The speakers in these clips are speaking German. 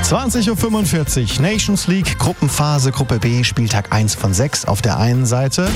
20.45 Uhr, Nations League, Gruppenphase, Gruppe B, Spieltag 1 von 6 auf der einen Seite.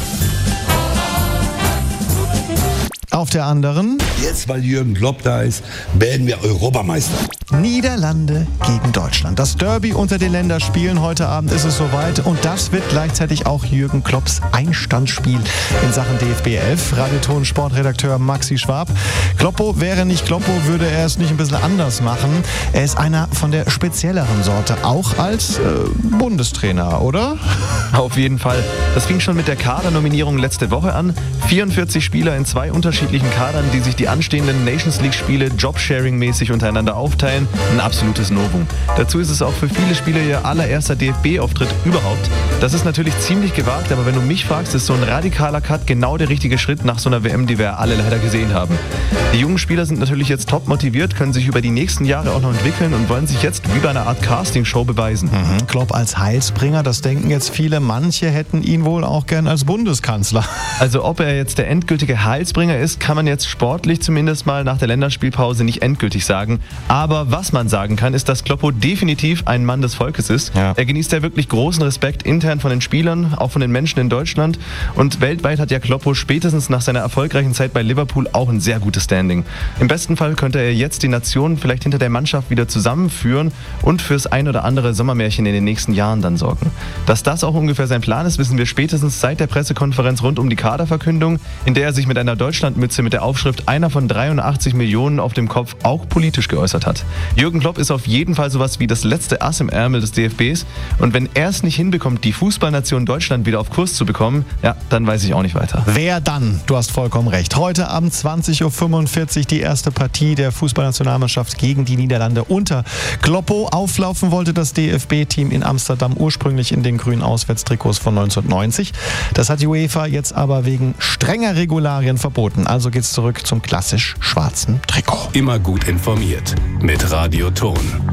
Auf der anderen... Jetzt, weil Jürgen Klopp da ist, werden wir Europameister. Niederlande gegen Deutschland. Das Derby unter den Länderspielen. Heute Abend ist es soweit. Und das wird gleichzeitig auch Jürgen Klopps Einstandsspiel in Sachen DFB 11. Radioton Sportredakteur Maxi Schwab. Kloppo wäre nicht Kloppo, würde er es nicht ein bisschen anders machen. Er ist einer von der spezielleren Sorte, auch als Bundestrainer, oder? Auf jeden Fall. Das fing schon mit der Kadernominierung letzte Woche an. 44 Spieler in 2 unterschiedlichen Kadern, die sich die anstehenden Nations League-Spiele Jobsharing-mäßig untereinander aufteilen. Ein absolutes Novum. Dazu ist es auch für viele Spieler ihr allererster DFB-Auftritt überhaupt. Das ist natürlich ziemlich gewagt, aber wenn du mich fragst, ist so ein radikaler Cut genau der richtige Schritt nach so einer WM, die wir alle leider gesehen haben. Die jungen Spieler sind natürlich jetzt top motiviert, können sich über die nächsten Jahre auch noch entwickeln und wollen sich jetzt wie bei einer Art Castingshow beweisen. Klopp als Heilsbringer, das denken jetzt viele. Manche hätten ihn wohl auch gern als Bundeskanzler. Also ob er jetzt der endgültige Heilsbringer ist, kann man jetzt sportlich zumindest mal nach der Länderspielpause nicht endgültig sagen. Aber was man sagen kann, ist, dass Kloppo definitiv ein Mann des Volkes ist. Ja. Er genießt ja wirklich großen Respekt intern von den Spielern, auch von den Menschen in Deutschland. Und weltweit hat ja Kloppo spätestens nach seiner erfolgreichen Zeit bei Liverpool auch ein sehr gutes Standing. Im besten Fall könnte er jetzt die Nation vielleicht hinter der Mannschaft wieder zusammenführen und fürs ein oder andere Sommermärchen in den nächsten Jahren dann sorgen. Dass das auch ungefähr sein Plan ist, wissen wir spätestens seit der Pressekonferenz rund um die Kaderverkündung, in der er sich mit einer Deutschlandmütze mit der Aufschrift einer von 83 Millionen auf dem Kopf auch politisch geäußert hat. Jürgen Klopp ist auf jeden Fall sowas wie das letzte Ass im Ärmel des DFBs und wenn er es nicht hinbekommt, die Fußballnation Deutschland wieder auf Kurs zu bekommen, ja, dann weiß ich auch nicht weiter. Wer dann? Du hast vollkommen recht. Heute Abend 20.45 Uhr die erste Partie der Fußballnationalmannschaft gegen die Niederlande unter Kloppo. Auflaufen wollte das DFB-Team in Amsterdam ursprünglich in den grünen Auswärtstrikots von 1990. Das hat die UEFA jetzt aber wegen strenger Regularien verboten. Also geht's zurück zum klassisch schwarzen Trikot. Immer gut informiert mit Radio Ton.